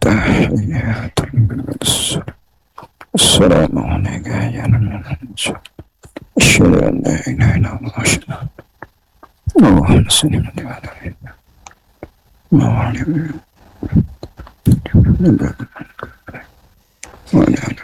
تحيات السلام عليك يا نبي. أشهد أن لا إله إلا الله وأشهد أن اللهم صل وعلى